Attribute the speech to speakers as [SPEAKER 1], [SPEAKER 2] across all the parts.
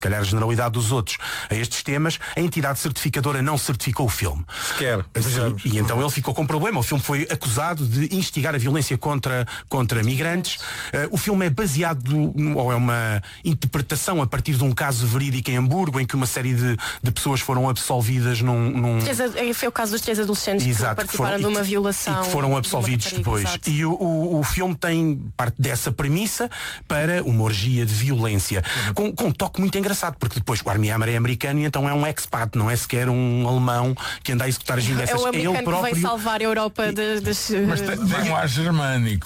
[SPEAKER 1] calhar a generalidade dos outros, a estes temas, a entidade certificadora não certificou o filme.
[SPEAKER 2] Sequer.
[SPEAKER 1] E então ele ficou com problema. O filme foi acusado de instigar a violência contra migrantes. O filme é baseado, ou é uma interpretação a partir de um caso verídico em Hamburgo, em que uma série de pessoas foram absolvidas num...
[SPEAKER 3] Foi o caso dos 3 adolescentes que participaram de uma violação.
[SPEAKER 1] E que foram absolvidos depois. Exato. E o filme tem parte dessa premissa para uma orgia de violência. Com um toque muito engraçado, porque depois o Armie Hammer é americano e então é um expat, não é sequer um alemão que anda a executar as vinganças.
[SPEAKER 3] É o americano ele próprio... que veio salvar a Europa das...
[SPEAKER 4] Mas tem um ar germânico.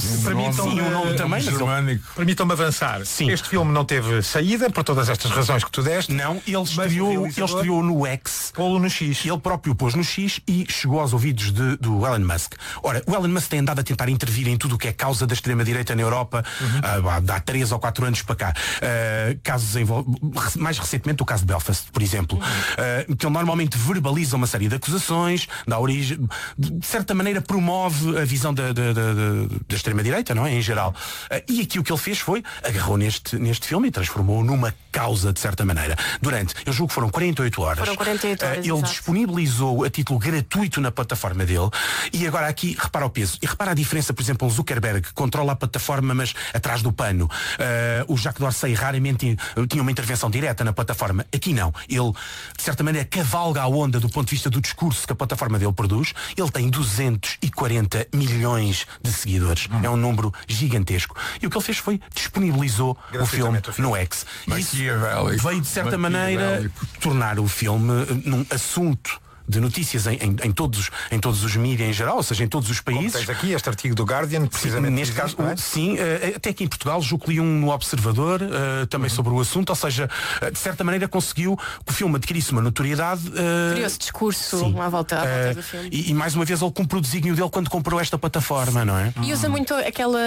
[SPEAKER 2] Permitam-me avançar.
[SPEAKER 1] Sim.
[SPEAKER 2] Este filme não teve saída, por todas estas razões que tu deste.
[SPEAKER 1] Não, ele estreou no X.
[SPEAKER 2] Pô-lo no X.
[SPEAKER 1] Ele próprio pôs no X e chegou aos ouvidos do Elon Musk. Ora, o Elon Musk tem andado a tentar intervir em tudo o que é causa da extrema-direita na Europa há 3 ou 4 anos para cá. Casos mais recentemente o caso de Belfast, por exemplo, que ele normalmente verbaliza uma série de acusações, dá origem, de certa maneira promove a visão da extrema-direita, não é? Em geral. E aqui o que ele fez foi, agarrou neste filme e transformou-o numa causa, de certa maneira. Eu julgo que foram 48 horas.
[SPEAKER 3] Foram 48 horas,
[SPEAKER 1] ele
[SPEAKER 3] exato.
[SPEAKER 1] Disponibilizou a título gratuito na plataforma dele e agora aqui, repara o peso. E repara a diferença, por exemplo, o Zuckerberg, que controla a plataforma, mas atrás do pano. O Jacques Dorsey raramente tinha uma intervenção direta na plataforma. Aqui não. Ele, de certa maneira, cavalga a onda do ponto de vista do discurso que a plataforma dele produz. Ele tem 240 milhões de seguidores. É um número gigantesco. E o que ele fez foi disponibilizou o filme no X. E isso veio, de certa maneira, tornar o filme num assunto de notícias em todos os mídias em geral, ou seja, em todos os países.
[SPEAKER 2] Como tens aqui este artigo do Guardian, precisamente.
[SPEAKER 1] Neste caso, sim, até aqui em Portugal, julgo que li um no Observador, também sobre o assunto, ou seja, de certa maneira conseguiu que o filme adquirisse uma notoriedade.
[SPEAKER 3] Criou-se discurso à volta do filme.
[SPEAKER 1] E mais uma vez ele cumpriu o desígnio dele quando comprou esta plataforma, não é?
[SPEAKER 3] E usa muito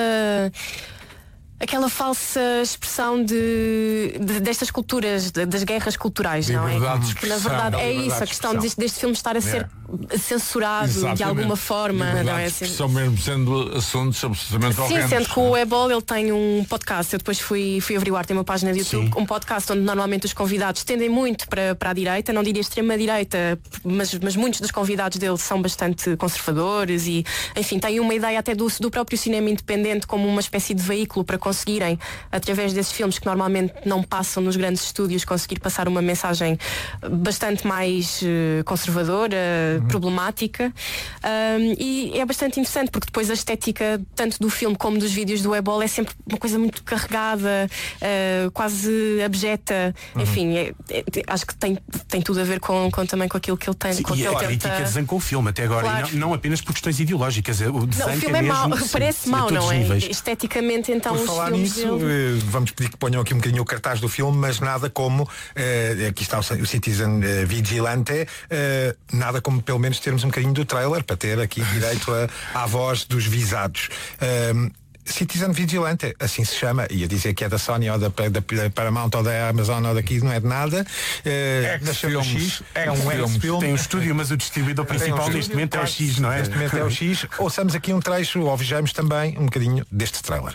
[SPEAKER 3] aquela falsa expressão destas culturas, das guerras culturais, não é? Que na verdade é isso, a questão deste filme estar a ser censurado de alguma forma, não é?
[SPEAKER 4] Expressão mesmo sendo assuntos absolutamente horrendos.
[SPEAKER 3] Sim, sendo que o Ebol ele tem um podcast, eu depois fui averiguar, tem uma página de YouTube, um podcast onde normalmente os convidados tendem muito para a direita, não diria extrema-direita, mas muitos dos convidados dele são bastante conservadores e, enfim, têm uma ideia até do próprio cinema independente como uma espécie de veículo para conseguirem, através desses filmes que normalmente não passam nos grandes estúdios, conseguir passar uma mensagem bastante mais conservadora, problemática, e é bastante interessante porque depois a estética tanto do filme como dos vídeos do Ebol é sempre uma coisa muito carregada, quase abjeta, enfim, acho que tem tudo a ver também com aquilo que ele tem.
[SPEAKER 1] Sim, e a crítica desancou o filme até agora, claro. E não apenas por questões ideológicas, o desenho
[SPEAKER 3] o filme é mau, parece mau, não é?
[SPEAKER 1] Níveis.
[SPEAKER 3] Esteticamente, então,
[SPEAKER 2] por falar nisso, vamos pedir que ponham aqui um bocadinho o cartaz do filme, mas nada como aqui está o Citizen Vigilante, nada como pelo menos termos um bocadinho do trailer para ter aqui direito à voz dos visados. Citizen Vigilante, assim se chama, ia dizer que é da Sony ou da Paramount ou da Amazon ou daqui, não é de nada.
[SPEAKER 4] X,
[SPEAKER 2] é um X-Film.
[SPEAKER 1] Tem um estúdio, mas o distribuidor principal neste momento é o X, não é?
[SPEAKER 2] Neste momento é o X. Ouçamos aqui um trecho, ou vejamos também um bocadinho deste trailer.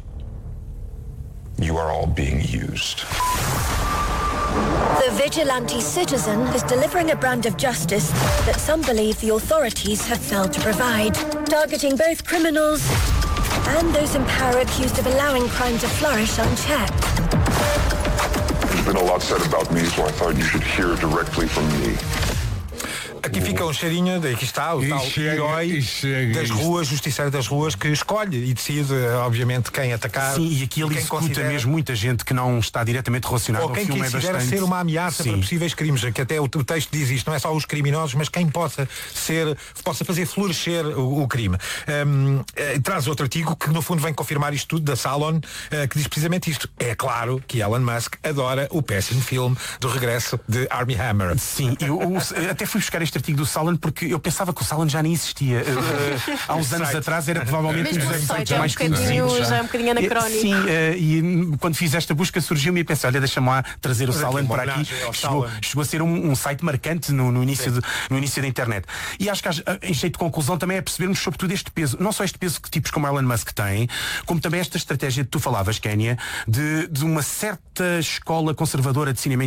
[SPEAKER 5] You are all being used.
[SPEAKER 6] The vigilante citizen is delivering a brand of justice that some believe the authorities have failed to provide, targeting both criminals and those in power accused of allowing crime to flourish unchecked.
[SPEAKER 5] There's been a lot said about me, so I thought you should hear directly from me.
[SPEAKER 2] Aqui fica um cheirinho, aqui está o tal herói das ruas, justiceiro das ruas, que escolhe e decide, obviamente, quem atacar.
[SPEAKER 1] Sim, e aqui ele executa mesmo muita gente que não está diretamente relacionada
[SPEAKER 2] ou quem considera ser uma ameaça para possíveis crimes, que até o texto diz isto, não é só os criminosos, mas quem possa fazer florescer o crime. Traz outro artigo que no fundo vem confirmar isto tudo da Salon, que diz precisamente isto. É claro que Elon Musk adora o péssimo filme do regresso de Armie Hammer.
[SPEAKER 1] Sim, eu até fui buscar este este artigo do Salon porque eu pensava que o Salon já nem existia. Há uns anos atrás era provavelmente
[SPEAKER 3] Mesmo
[SPEAKER 1] um
[SPEAKER 3] o
[SPEAKER 1] dos
[SPEAKER 3] site
[SPEAKER 1] mais conhecidos.
[SPEAKER 3] já é um bocadinho anacrónico.
[SPEAKER 1] Sim, e quando fiz esta busca surgiu-me e pensei, olha, deixa-me lá trazer o Salon para aqui. Chegou a ser um site marcante no início da internet. E acho que em jeito de conclusão também é percebermos sobretudo este peso, não só este peso que tipos como Elon Musk têm, como também esta estratégia que tu falavas, Kénia, de uma certa escola conservadora de cinema